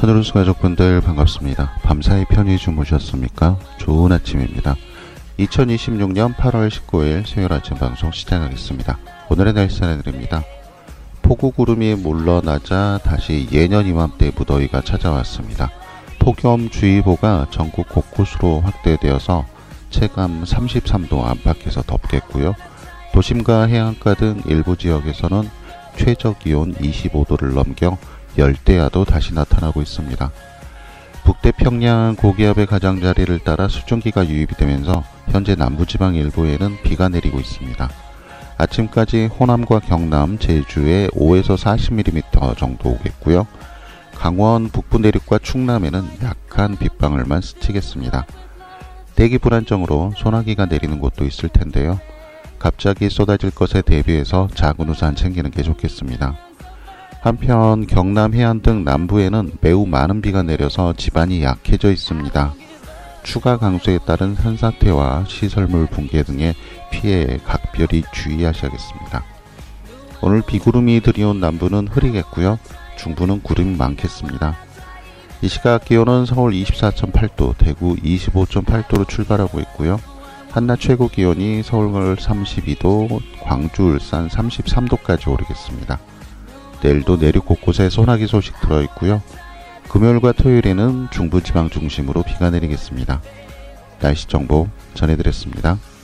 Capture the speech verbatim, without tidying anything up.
하늘우스 가족분들 반갑습니다. 밤사이 편히 주무셨습니까? 좋은 아침입니다. 이천이십육 년 팔월 십구일 수요일 아침 방송 시작하겠습니다. 오늘의 날씨 전해드립니다. 폭우구름이 물러나자 다시 예년 이맘때 무더위가 찾아왔습니다. 폭염주의보가 전국 곳곳으로 확대되어서 체감 삼십삼 도 안팎에서 덥겠고요. 도심과 해안가 등 일부 지역에서는 최저기온 이십오 도를 넘겨 열대야도 다시 나타나고 있습니다. 북태평양 고기압의 가장자리를 따라 수증기가 유입이 되면서 현재 남부지방 일부에는 비가 내리고 있습니다. 아침까지 호남과 경남, 제주에 오에서 사십 밀리미터 정도 오겠고요. 강원 북부 내륙과 충남에는 약한 빗방울만 스치겠습니다. 대기 불안정으로 소나기가 내리는 곳도 있을 텐데요. 갑자기 쏟아질 것에 대비해서 작은 우산 챙기는 게 좋겠습니다. 한편 경남 해안 등 남부에는 매우 많은 비가 내려서 지반이 약해져 있습니다. 추가 강수에 따른 산사태와 시설물 붕괴 등의 피해에 각별히 주의하셔야겠습니다. 오늘 비구름이 들이온 남부는 흐리겠고요. 중부는 구름이 많겠습니다. 이 시각 기온은 서울 이십사 점 팔 도, 대구 이십오 점 팔 도로 출발하고 있고요. 한낮 최고 기온이 서울 삼십이 도, 광주, 울산 삼십삼 도까지 오르겠습니다. 내일도 내륙 곳곳에 소나기 소식 들어있고요. 금요일과 토요일에는 중부지방 중심으로 비가 내리겠습니다. 날씨 정보 전해드렸습니다.